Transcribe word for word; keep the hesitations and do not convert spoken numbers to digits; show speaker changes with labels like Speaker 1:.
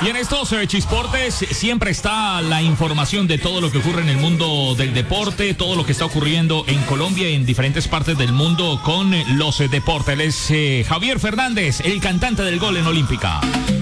Speaker 1: Y en estos eh, chisportes siempre está la información de todo lo que ocurre en el mundo del deporte, todo lo que está ocurriendo en Colombia y en diferentes partes del mundo con los eh, deportes. Él es eh, Javier Fernández, el cantante del gol en Olímpica.